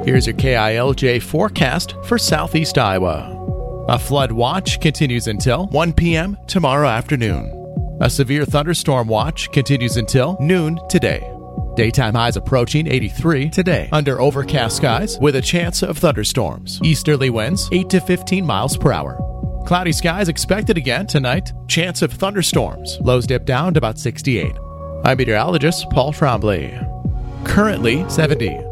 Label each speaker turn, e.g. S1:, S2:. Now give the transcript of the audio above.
S1: Here's your KILJ forecast for southeast Iowa. A flood watch continues until 1 p.m. tomorrow afternoon. A severe thunderstorm watch continues until noon today. Daytime highs approaching 83 today under overcast skies with a chance of thunderstorms. Easterly winds 8 to 15 miles per hour. Cloudy skies expected again tonight. Chance of thunderstorms. Lows dip down to about 68. I'm meteorologist Paul Trombley. Currently 70.